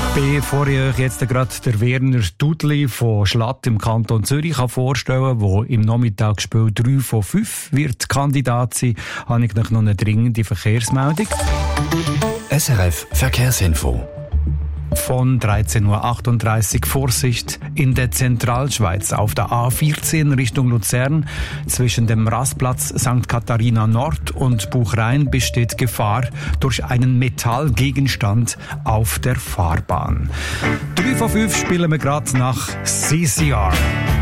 Bevor ich euch jetzt gerade der Werner Dudli von Schlatt im Kanton Zürich vorstellen kann, der im Nachmittagsspiel 3 von 5 wird Kandidat sein, habe ich noch eine dringende Verkehrsmeldung. SRF Verkehrsinfo. Von 13.38 Uhr Vorsicht in der Zentralschweiz auf der A14 Richtung Luzern. Zwischen dem Rastplatz St. Katharina Nord und Buchrein besteht Gefahr durch einen Metallgegenstand auf der Fahrbahn. 3 von 5 spielen wir gerade nach CCR.